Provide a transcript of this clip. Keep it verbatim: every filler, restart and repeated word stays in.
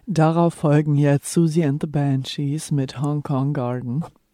Darauf folgen jetzt Susie and the Banshees mit Hong Kong Garden.